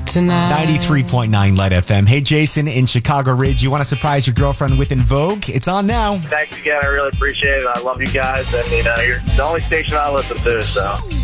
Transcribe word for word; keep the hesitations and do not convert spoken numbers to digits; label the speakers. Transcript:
Speaker 1: tonight.
Speaker 2: ninety-three point nine Light F M. Hey, Jason in Chicago Ridge, you want to surprise your girlfriend with En Vogue? It's on now.
Speaker 3: Thanks again. I really appreciate it. I love you guys. And, you know, you're the only station I listen to, so.